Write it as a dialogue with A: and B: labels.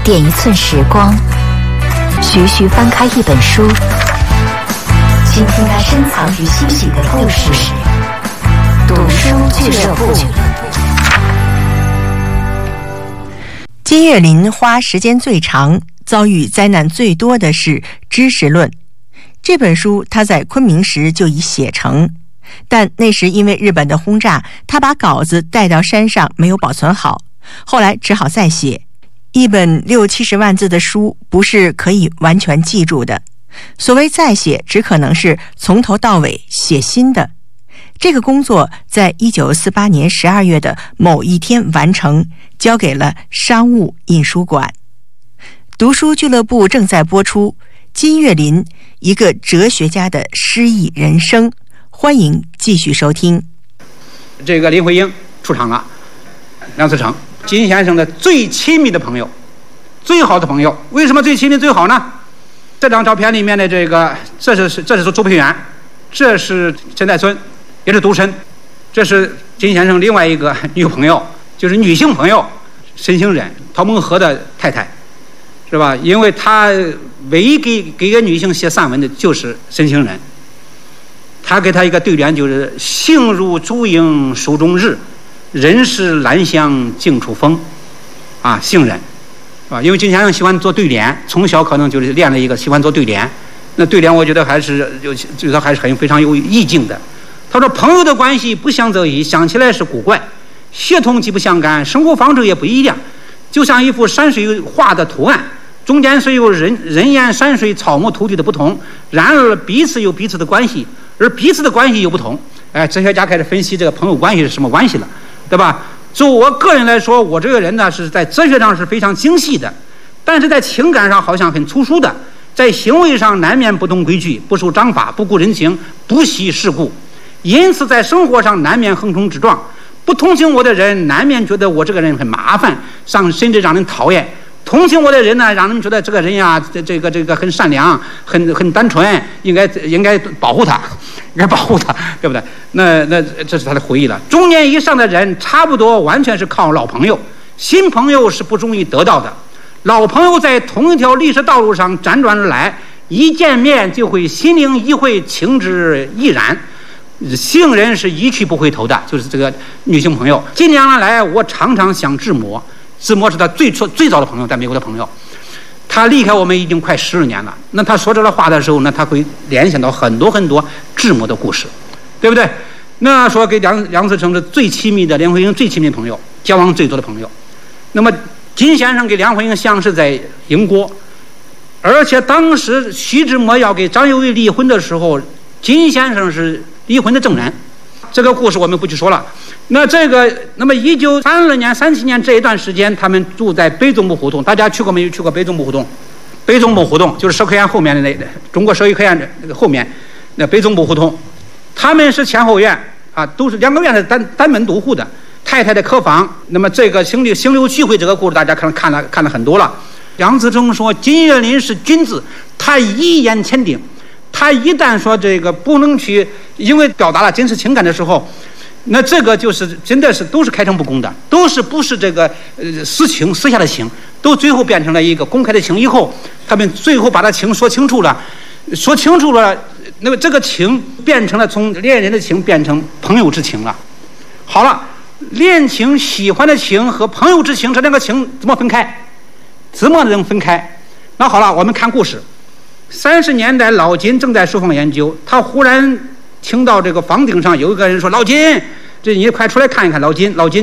A: 点一寸时光，徐徐翻开一本书，倾听那深藏于心底的故事。读书俱乐部。
B: 金岳霖花时间最长、遭遇灾难最多的是《知识论》这本书，他在昆明时就已写成，但那时因为日本的轰炸，他把稿子带到山上没有保存好，后来只好再写。一本60-70万字的书不是可以完全记住的，所谓再写，只可能是从头到尾写新的。这个工作在1948年12月的某一天完成，交给了商务印书馆。读书俱乐部正在播出金岳霖，一个哲学家的诗意人生，欢迎继续收听。
C: 这个林徽因出场了，梁思成，金先生的最亲密的朋友，最好的朋友。为什么最亲密最好呢？这张照片里面的这个，这是周培源，这是陈再孙，也是独身，这是金先生另外一个女朋友，就是女性朋友沈星忍，陶孟和的太太，是吧？因为他唯一给个女性写散文的就是沈星忍，他给他一个对联，就是性如烛影书中日，人是兰香径处风，啊，杏仁，是吧？因为金先生喜欢做对联，从小可能就是练了一个喜欢做对联。那对联我觉得还是非常有意境的。他说：“朋友的关系不相则已，想起来是古怪；协同既不相干，生活方式也不一样。就像一幅山水画的图案，中间虽有人烟、山水、草木、土地的不同，然而彼此有彼此的关系，而彼此的关系又不同。”哎，哲学家开始分析这个朋友关系是什么关系了，对吧？就我个人来说，我这个人呢是在哲学上是非常精细的，但是在情感上好像很粗疏的，在行为上难免不懂规矩，不守章法，不顾人情，不惜世故。因此在生活上难免横冲直撞，不同情我的人难免觉得我这个人很麻烦，甚至让人讨厌；同情我的人呢，让人觉得这个人呀，这个很善良，很单纯，应该保护他，应该保护他，对不对？那这是他的回忆了。中年以上的人差不多完全是靠老朋友，新朋友是不容易得到的。老朋友在同一条历史道路上辗转而来，一见面就会心灵一会，情之亦然。性人是一去不回头的，就是这个女性朋友。近年来，我常常想志摩，志摩是他最早的朋友，在美国的朋友。他离开我们已经快12年了。那他说这个话的时候呢，他会联想到很多志摩的故事，对不对？那说给梁思成是最亲密的，梁徽因最亲密的朋友，交往最多的朋友。那么金先生给梁徽因相识在英国，而且当时徐志摩要给张幼仪离婚的时候，金先生是离婚的证人。这个故事我们不去说了。那么1932年、37年这一段时间，他们住在北总部胡同。大家去过没有？去过北总部胡同？北总部胡同就是社科院后面的中国社会科院那个后面，那北总部胡同，他们是前后院啊，都是两个院是单门独户的。太太的客房。那么这个行流聚会这个故事，大家可能看了很多了。梁思成说，金岳霖是君子，他一言千定。他一旦说这个不能去，因为表达了真实情感的时候，那这个就是真的是都是开诚布公的，不是这个私下的情，都最后变成了一个公开的情。以后他们最后把他情说清楚了，那么这个情变成了从恋人的情变成朋友之情了。好了，恋情喜欢的情和朋友之情，这两个情怎么分开？怎么能分开？那好了，我们看故事。30年代，老金正在书房研究，他忽然听到这个房顶上有一个人说：“老金，这你快出来看一看。”老金